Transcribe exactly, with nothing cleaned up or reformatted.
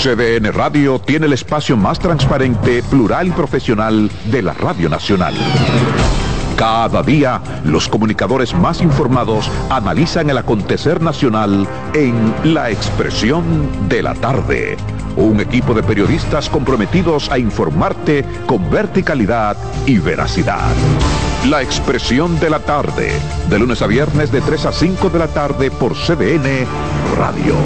C D N Radio tiene el espacio más transparente, plural y profesional de la Radio Nacional. Cada día, los comunicadores más informados analizan el acontecer nacional en La Expresión de la Tarde. Un equipo de periodistas comprometidos a informarte con verticalidad y veracidad. La Expresión de la Tarde, de lunes a viernes de tres a cinco de la tarde por C D N Radio.